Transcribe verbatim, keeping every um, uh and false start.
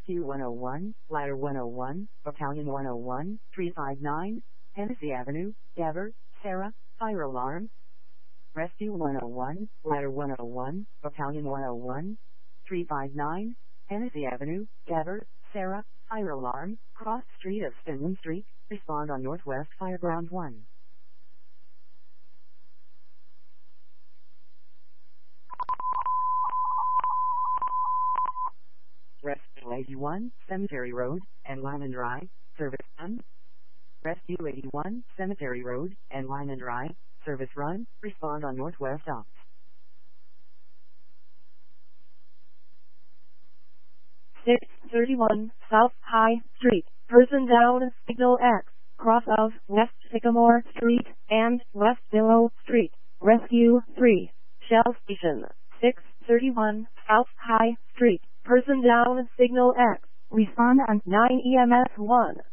Rescue one oh one, Ladder one oh one, Battalion one oh one, three five nine, Hennessy Avenue, Devere, Sarah, fire alarm. Rescue one oh one, Ladder one oh one, Battalion one oh one, three five nine, Hennessy Avenue, Devere, Sarah, fire alarm, cross street of Finland Street, respond on Northwest Fireground one. Rescue eighty-one, Cemetery Road, and Lyman Drive, service run. Rescue eighty-one, Cemetery Road, and Lyman Drive, service run, respond on Northwest Ops. six thirty-one South High Street, person down, signal X, cross of West Sycamore Street and West Willow Street, Rescue three, Shell Station, six thirty-one South High Street, person down, signal X, respond on nine E M S one.